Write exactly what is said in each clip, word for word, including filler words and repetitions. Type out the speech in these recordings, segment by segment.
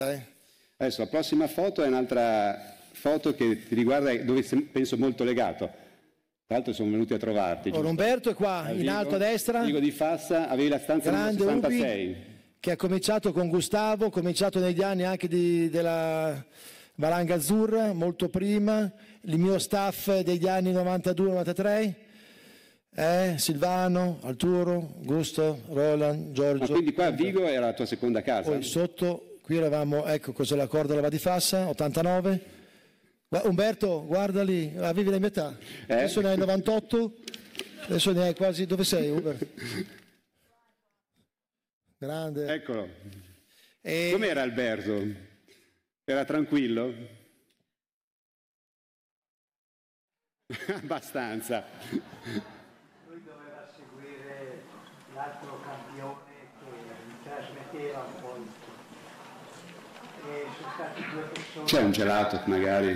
Adesso la prossima foto è un'altra foto che ti riguarda, dove penso molto legato. Tra l'altro sono venuti a trovarti. Oh, Umberto è qua, a in Vigo, alto a destra. Vigo di Fassa, avevi la stanza numero sessantasei. Ubi, che ha cominciato con Gustavo, cominciato negli anni anche di, della Valanga Azzurra, molto prima, il mio staff degli anni novantadue novantatré, eh, Silvano, Arturo, Gusto, Roland, Giorgio. Ma quindi qua a Vigo era la tua seconda casa? Poi sotto, qui eravamo, ecco cos'è l'accordo della Va di Fassa, ottantanove. Umberto, guarda lì, avevi la mia età, eh? Adesso ne hai novantotto, adesso ne hai quasi, dove sei Umberto? Grande. Eccolo. E... Com'era Alberto? Era tranquillo? Abbastanza. Lui doveva seguire l'altro campione che mi trasmetteva un po' il tutto. E sono stati due persone. C'è un gelato magari?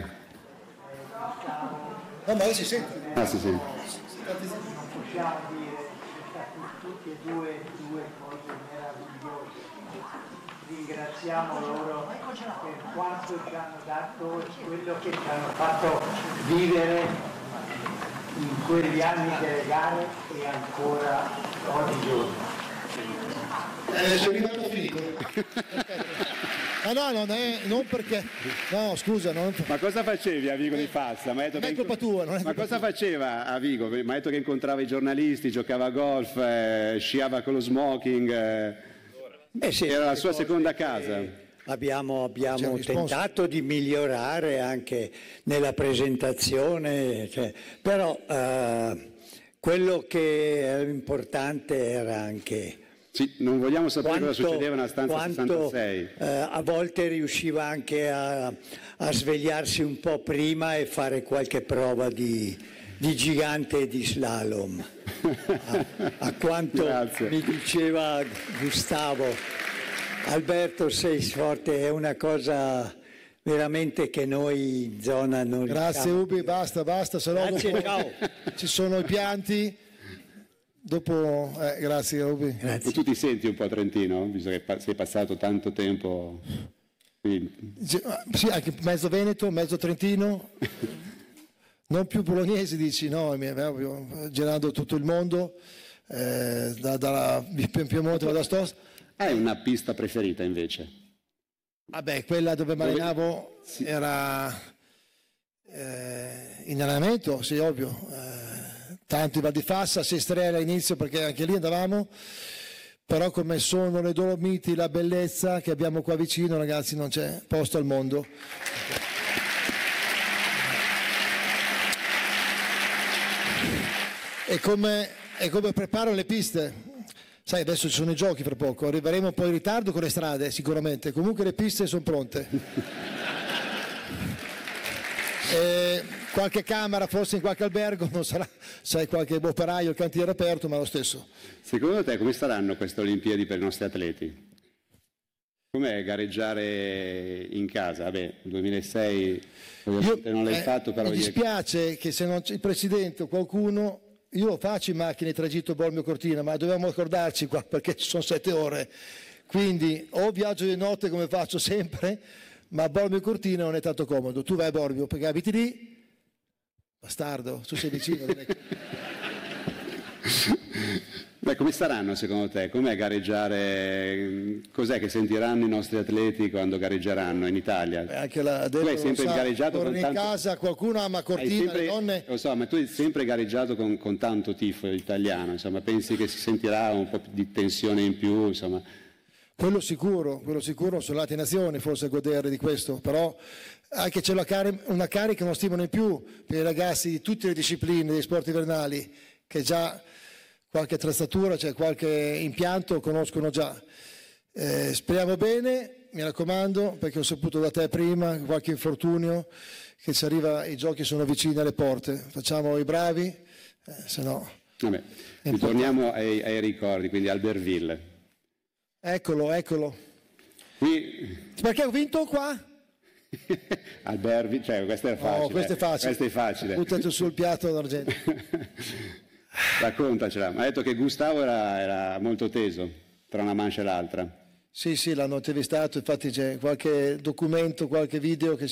No, ma si sente. Ah, si sente. Non possiamo dire, sono stati tutti e due, due cose meravigliose. Ringraziamo loro per quanto ci hanno dato e quello che ci hanno fatto vivere in quegli anni delle gare e ancora ogni giorno. Eh, sono arrivato finito. Ah no, non è, non perché, no scusa. Non... Ma cosa facevi a Vigo di Fassa? Ma, non è colpa tua. Non è Ma colpa cosa tua. faceva a Vigo? Mi ha detto che incontrava i giornalisti, giocava a golf, eh, sciava con lo smoking, eh, eh sì, era la sua seconda casa. Abbiamo, abbiamo tentato di migliorare anche nella presentazione, cioè, però eh, quello che era importante era anche... Sì, non vogliamo sapere quanto, cosa succedeva nella stanza quanto, sessantasei. Eh, a volte riusciva anche a, a svegliarsi un po' prima e fare qualche prova di, di gigante e di slalom. A, a quanto Grazie. mi diceva Gustavo, Alberto sei forte, è una cosa veramente che noi in zona non Grazie riusciamo. Ubi, basta, basta, se no Grazie, dopo ciao. Ci sono i pianti. Dopo, eh, grazie Ubi. Grazie. E tu ti senti un po' trentino, visto che sei passato tanto tempo? Quindi... Sì, anche mezzo veneto, mezzo trentino, non più bolognesi dici, no, girando tutto il mondo, eh, da, dalla Piemonte alla Stossa. Hai una pista preferita invece? Vabbè, quella dove mi allenavo sì. Era eh, in allenamento, sì, ovvio. Eh, tanto in Val di Fassa, Sestrella all'inizio perché anche lì andavamo, però come sono le Dolomiti, la bellezza che abbiamo qua vicino, ragazzi, non c'è posto al mondo. E come, e come preparo le piste? Sai, adesso ci sono i giochi fra poco, arriveremo un po' in ritardo con le strade sicuramente, comunque le piste sono pronte. E qualche camera forse in qualche albergo, non sarà, sai, qualche operaio, il cantiere aperto, ma lo stesso. Secondo te come saranno queste Olimpiadi per i nostri atleti? Com'è gareggiare in casa? Vabbè, nel duemilasei ovviamente non l'hai eh, fatto, però... Mi dispiace che se non c'è il Presidente o qualcuno... Io lo faccio in macchina di tragitto Bormio-Cortina, ma dobbiamo accordarci qua perché ci sono sette ore. Quindi o viaggio di notte come faccio sempre, ma Bormio-Cortina non è tanto comodo. Tu vai a Bormio perché abiti lì, bastardo, tu sei vicino. Beh, come saranno secondo te? Com'è gareggiare? Cos'è che sentiranno i nostri atleti quando gareggeranno in Italia? Beh, anche la tu hai sempre sa, gareggiato con in tanto... casa, qualcuno ama Cortina, sempre... le donne... Lo so, ma tu hai sempre gareggiato con, con tanto tifo italiano, insomma, pensi che si sentirà un po' di tensione in più, insomma... Quello sicuro, quello sicuro, sono nati nazioni forse a godere di questo, però anche c'è una, car- una carica, uno stimolo in più per i ragazzi di tutte le discipline dei sport invernali, che già qualche attrezzatura, cioè qualche impianto conoscono già. Eh, speriamo bene, mi raccomando, perché ho saputo da te prima, qualche infortunio, che ci arriva, i giochi sono vicini alle porte, facciamo i bravi, eh, se no... Vabbè, ritorniamo ai, ai ricordi, quindi Albertville. Eccolo, eccolo. Qui... Perché ho vinto qua? Albertville, cioè questo è facile. No, questo è facile. Questo è facile. Buttato sul piatto d'argento. Raccontacela. Mi ha detto che Gustavo era, era molto teso tra una mancia e l'altra. Sì, sì, l'hanno intervistato, infatti c'è qualche documento, qualche video che